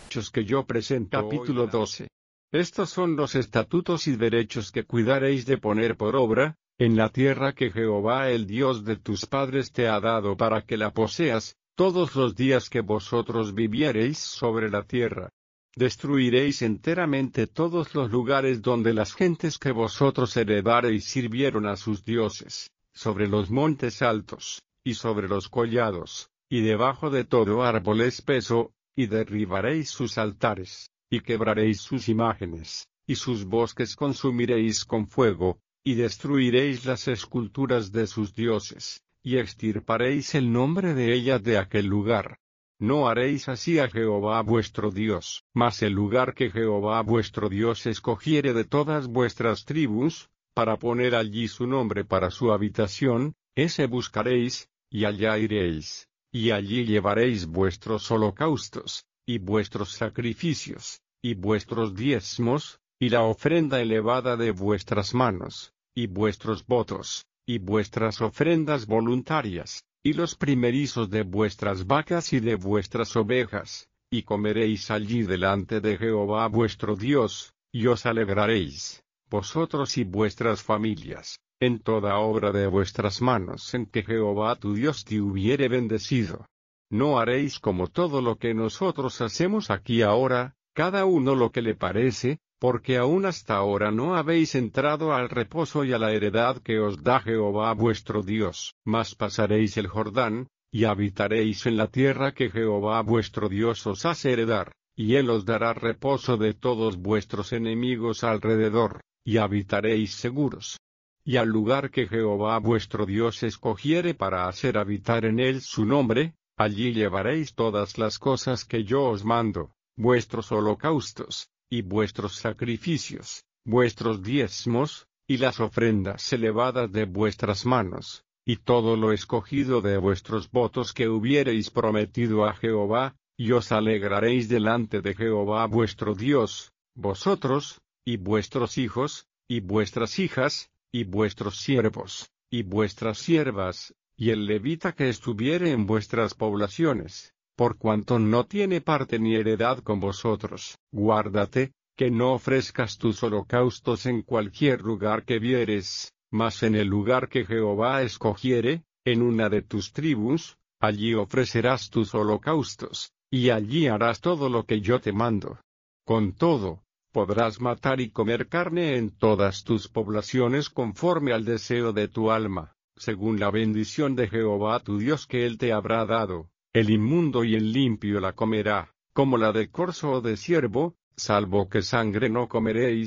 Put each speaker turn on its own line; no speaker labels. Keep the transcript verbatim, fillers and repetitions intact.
derechos que yo presento. Capítulo doce. Estos son los estatutos y derechos que cuidaréis de poner por obra, en la tierra que Jehová el Dios de tus padres te ha dado para que la poseas, todos los días que vosotros viviereis sobre la tierra. Destruiréis enteramente todos los lugares donde las gentes que vosotros heredareis sirvieron a sus dioses, sobre los montes altos, y sobre los collados, y debajo de todo árbol espeso, y derribaréis sus altares, y quebraréis sus imágenes, y sus bosques consumiréis con fuego, y destruiréis las esculturas de sus dioses, y extirparéis el nombre de ellas de aquel lugar. No haréis así a Jehová vuestro Dios, mas el lugar que Jehová vuestro Dios escogiere de todas vuestras tribus, para poner allí su nombre para su habitación, ese buscaréis, y allá iréis, y allí llevaréis vuestros holocaustos, y vuestros sacrificios, y vuestros diezmos, y la ofrenda elevada de vuestras manos, y vuestros votos, y vuestras ofrendas voluntarias, y los primerizos de vuestras vacas y de vuestras ovejas, y comeréis allí delante de Jehová vuestro Dios, y os alegraréis, vosotros y vuestras familias, en toda obra de vuestras manos en que Jehová tu Dios te hubiere bendecido. No haréis como todo lo que nosotros hacemos aquí ahora, cada uno lo que le parece, porque aún hasta ahora no habéis entrado al reposo y a la heredad que os da Jehová vuestro Dios. Mas pasaréis el Jordán, y habitaréis en la tierra que Jehová vuestro Dios os hace heredar, y él os dará reposo de todos vuestros enemigos alrededor, y habitaréis seguros. Y al lugar que Jehová vuestro Dios escogiere para hacer habitar en él su nombre, allí llevaréis todas las cosas que yo os mando, vuestros holocaustos, y vuestros sacrificios, vuestros diezmos, y las ofrendas elevadas de vuestras manos, y todo lo escogido de vuestros votos que hubiereis prometido a Jehová, y os alegraréis delante de Jehová vuestro Dios, vosotros, y vuestros hijos, y vuestras hijas, y vuestros siervos, y vuestras siervas, y el levita que estuviere en vuestras poblaciones, por cuanto no tiene parte ni heredad con vosotros. Guárdate, que no ofrezcas tus holocaustos en cualquier lugar que vieres, mas en el lugar que Jehová escogiere, en una de tus tribus, allí ofrecerás tus holocaustos, y allí harás todo lo que yo te mando. Con todo, podrás matar y comer carne en todas tus poblaciones conforme al deseo de tu alma, según la bendición de Jehová tu Dios que él te habrá dado. El inmundo y el limpio la comerá, como la de corzo o de ciervo, salvo que sangre no comeréis,